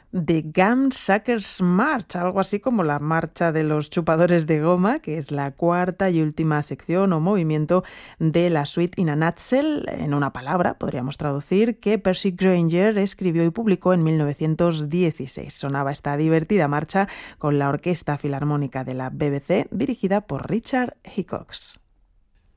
The Gum Suckers March, algo así como la marcha de los chupadores de goma, que es la cuarta y última sección o movimiento de la suite In a Nutshell, en una palabra, podríamos traducir, que Percy Grainger escribió y publicó en 1916. Sonaba esta divertida marcha con la Orquesta Filarmónica de la BBC, dirigida por Richard Hickox.